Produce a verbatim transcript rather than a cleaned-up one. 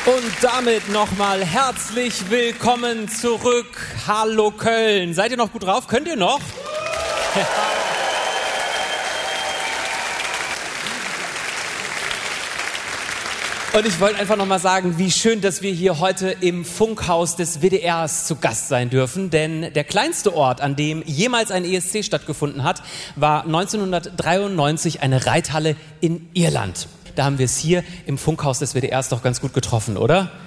Und damit nochmal herzlich willkommen zurück. Hallo Köln. Seid ihr noch gut drauf? Könnt ihr noch? Und ich wollte einfach nochmal sagen, wie schön, dass wir hier heute im Funkhaus des W D Rs zu Gast sein dürfen. Denn der kleinste Ort, an dem jemals ein E S C stattgefunden hat, war neunzehnhundertdreiundneunzig eine Reithalle in Irland. Da haben wir es hier im Funkhaus des W D Rs doch ganz gut getroffen, oder?